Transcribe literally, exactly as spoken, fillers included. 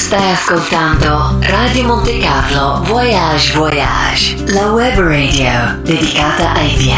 Stai ascoltando Radio Monte Carlo Voyage Voyage, la web radio dedicata ai viaggi